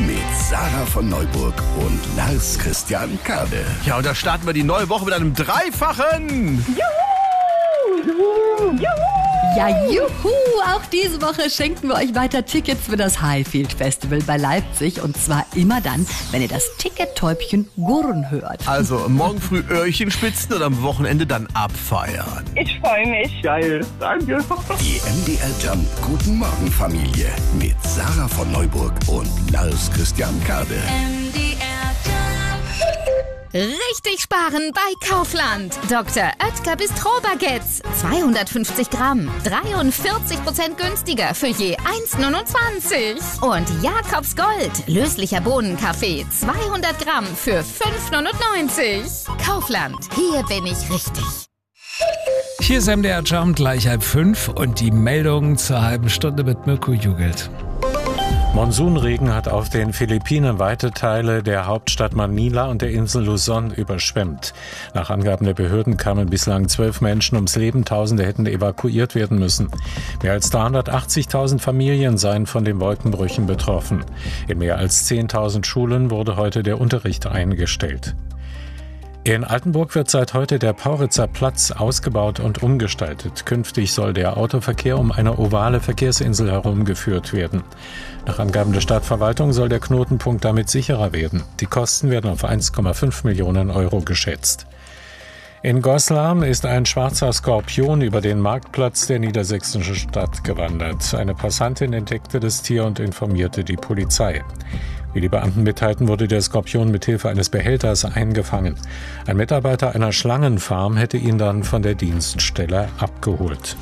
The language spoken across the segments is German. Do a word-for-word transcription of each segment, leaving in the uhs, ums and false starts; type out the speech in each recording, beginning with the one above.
mit Sarah von Neuburg und Lars Christian Kade. Ja, und da starten wir die neue Woche mit einem dreifachen. Juhu! Juhu! Juhu! Ja, juhu! Auch diese Woche schenken wir euch weiter Tickets für das Highfield Festival bei Leipzig. Und zwar immer dann, wenn ihr das Ticket-Täubchen gurren hört. Also morgen früh Öhrchen spitzen und am Wochenende dann abfeiern. Ich freue mich. Geil, danke. Die M D R Jump Guten Morgen Familie mit Sarah von Neuburg und Lars Christian Kade. Richtig sparen bei Kaufland. Doktor Oetker Bistro-Baguettes. zweihundertfünfzig Gramm. dreiundvierzig Prozent günstiger für je eins neunundzwanzig. Und Jakobs Gold. Löslicher Bohnenkaffee. zweihundert Gramm für fünf neunundneunzig. Kaufland. Hier bin ich richtig. Hier ist M D R Jump gleich halb fünf und die Meldung zur halben Stunde mit Mirko Jugelt. Monsunregen hat auf den Philippinen weite Teile der Hauptstadt Manila und der Insel Luzon überschwemmt. Nach Angaben der Behörden kamen bislang zwölf Menschen ums Leben, Tausende hätten evakuiert werden müssen. Mehr als dreihundertachtzigtausend Familien seien von den Wolkenbrüchen betroffen. In mehr als zehntausend Schulen wurde heute der Unterricht eingestellt. In Altenburg wird seit heute der Pauritzer Platz ausgebaut und umgestaltet. Künftig soll der Autoverkehr um eine ovale Verkehrsinsel herumgeführt werden. Nach Angaben der Stadtverwaltung soll der Knotenpunkt damit sicherer werden. Die Kosten werden auf eins Komma fünf Millionen Euro geschätzt. In Goslar ist ein schwarzer Skorpion über den Marktplatz der niedersächsischen Stadt gewandert. Eine Passantin entdeckte das Tier und informierte die Polizei. Wie die Beamten mitteilten, wurde der Skorpion mit Hilfe eines Behälters eingefangen. Ein Mitarbeiter einer Schlangenfarm hätte ihn dann von der Dienststelle abgeholt.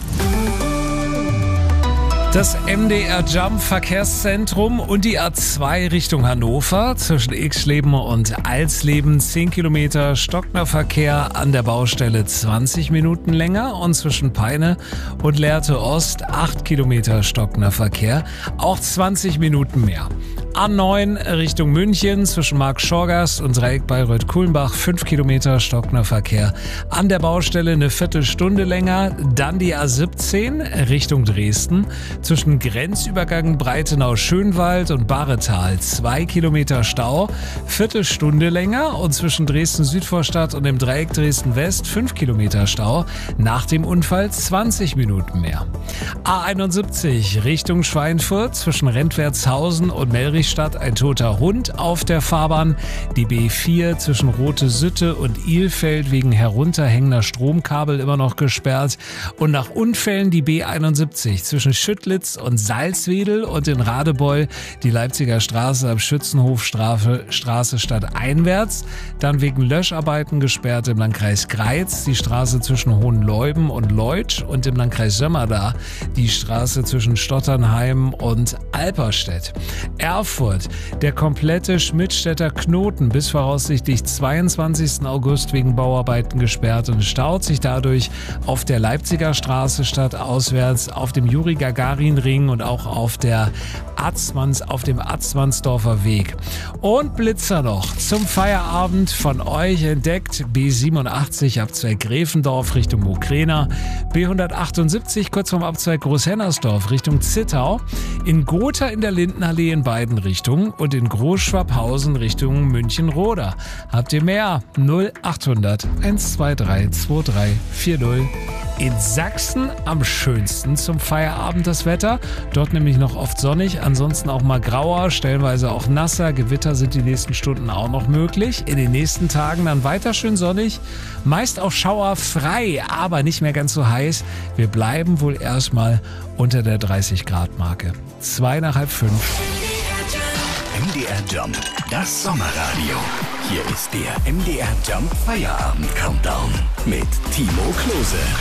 Das M D R Jump Verkehrszentrum und die A zwei Richtung Hannover zwischen Ixleben und Alsleben zehn Kilometer stockender Verkehr, an der Baustelle zwanzig Minuten länger und zwischen Peine und Lehrte Ost acht Kilometer stockender Verkehr, auch zwanzig Minuten mehr. A neun Richtung München zwischen Marktschorgast und Dreieck Bayreuth-Kulmbach fünf Kilometer stockender Verkehr, an der Baustelle eine Viertelstunde länger. Dann die A siebzehn Richtung Dresden zwischen Grenzübergang Breitenau-Schönwald und Barretal zwei Kilometer Stau, Viertelstunde länger, und zwischen Dresden-Südvorstadt und dem Dreieck Dresden-West fünf Kilometer Stau, nach dem Unfall zwanzig Minuten mehr. A einundsiebzig Richtung Schweinfurt zwischen Rentwertshausen und Melrichstadt ein toter Hund auf der Fahrbahn, die B vier zwischen Rote Sütte und Ilfeld wegen herunterhängender Stromkabel immer noch gesperrt, und nach Unfällen die B einundsiebzig zwischen Schüttlitz und Salzwedel und in Radebeul die Leipziger Straße ab Schützenhofstraße Straße stadteinwärts, dann wegen Löscharbeiten gesperrt im Landkreis Greiz die Straße zwischen Hohenleuben und Leutsch und im Landkreis Sömmerda die Straße zwischen Stotternheim und Alperstedt. Erfurt, der komplette Schmidtstädter Knoten bis voraussichtlich zweiundzwanzigsten August wegen Bauarbeiten gesperrt und staut sich dadurch auf der Leipziger Straße stadtauswärts, auf dem Juri-Gagarin-Ring und auch auf der Atzmanns, auf dem Atzmannsdorfer Weg. Und Blitzer noch zum Feierabend von euch entdeckt: B siebenundachtzig Abzweig Gräfendorf Richtung Mokrena, B hundertachtundsiebzig kurz vorm Abzweig Großhennersdorf Richtung Zittau, in Gotha in der Lindenallee in beiden Richtungen und in Großschwabhausen Richtung München-Roda. Habt ihr mehr? null achthundert hundertzweiundzwanzig zweiundzwanzig vierzig. In Sachsen am schönsten zum Feierabend das Wetter. Dort nämlich noch oft sonnig, ansonsten auch mal grauer, stellenweise auch nasser. Gewitter sind die nächsten Stunden auch noch möglich. In den nächsten Tagen dann weiter schön sonnig, meist auch schauerfrei, aber nicht mehr ganz so heiß. Wir bleiben wohl erstmal unter der dreißig Grad Marke. Zwei nach halb fünf. M D R Jump, das Sommerradio. Hier ist der M D R Jump Feierabend Countdown mit Timo Klose.